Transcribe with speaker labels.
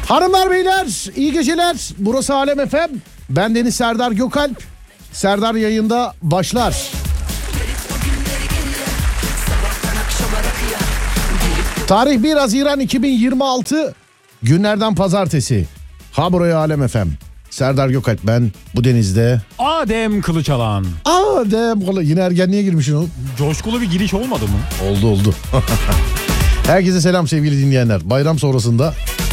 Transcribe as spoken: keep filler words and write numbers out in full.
Speaker 1: Hanımlar beyler iyi geceler. Burası Alem F M. Ben Deniz Serdar Gökalp. Serdar yayında başlar. Tarih bir Haziran iki bin yirmi altı. Günlerden pazartesi. Ha buraya Alem F M. Serdar Gökalp ben, bu denizde
Speaker 2: Adem Kılıçalan.
Speaker 1: Adem Kılıçalan. Yine ergenliğe girmişsin oğlum.
Speaker 2: Coşkulu bir giriş olmadı mı?
Speaker 1: Oldu oldu. Herkese selam sevgili dinleyenler. Bayram sonrasında